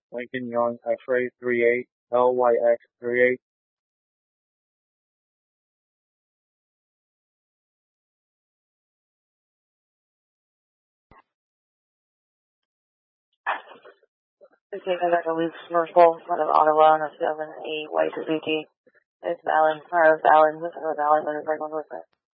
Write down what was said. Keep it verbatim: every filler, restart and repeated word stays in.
Lincoln Young X-ray three eight L Y X three eight. Okay, I got to leave Commercial, front of Ottawa, on a seven eight white Suzuki. It's Allen, or Allen, this is Allen, but it's right on the